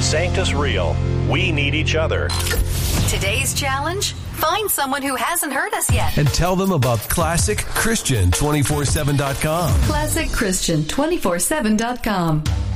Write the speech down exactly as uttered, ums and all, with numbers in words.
Sanctus Real. We need each other. Today's challenge? Find someone who hasn't heard us yet. And tell them about Classic Christian two forty-seven dot com. Classic Christian two forty-seven dot com.